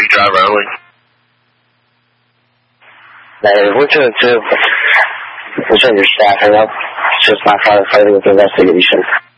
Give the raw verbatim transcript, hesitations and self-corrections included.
you drive early? Uh, we're doing two. We're understaffing up. It's just not firefighting with investigation.